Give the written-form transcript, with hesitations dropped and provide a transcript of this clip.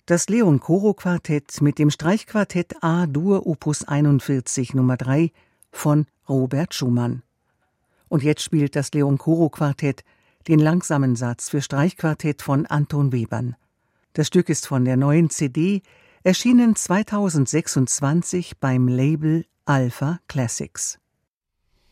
Das Leon-Koro-Quartett mit dem Streichquartett A-Dur Opus 41 Nummer 3 von Robert Schumann. Und jetzt spielt das Leon-Koro-Quartett den langsamen Satz für Streichquartett von Anton Webern. Das Stück ist von der neuen CD, erschienen 2026 beim Label Alpha Classics.